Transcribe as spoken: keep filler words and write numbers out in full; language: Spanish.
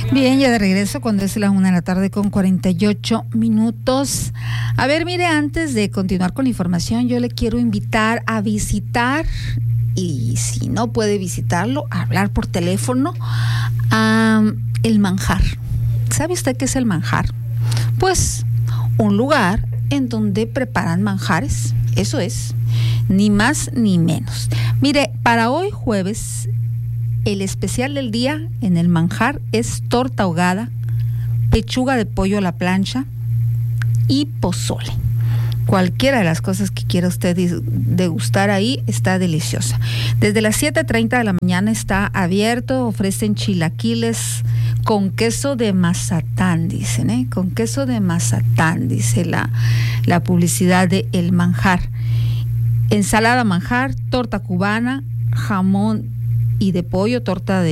Bien, ya de regreso cuando es la una de la tarde con cuarenta y ocho minutos. A ver, mire, antes de continuar con la información, yo le quiero invitar a visitar, y si no puede visitarlo, a hablar por teléfono, a El Manjar. ¿Sabe usted qué es El Manjar? Pues un lugar en donde preparan manjares, eso es, ni más ni menos. Mire, para hoy jueves, el especial del día en El Manjar es torta ahogada, pechuga de pollo a la plancha y pozole. Cualquiera de las cosas que quiera usted degustar ahí está deliciosa. Desde las siete treinta de la mañana está abierto, ofrecen chilaquiles con queso de Mazatán, dicen, ¿eh? Con queso de Mazatán, dice la, la publicidad de El Manjar. Ensalada manjar, torta cubana, jamón y de pollo, torta de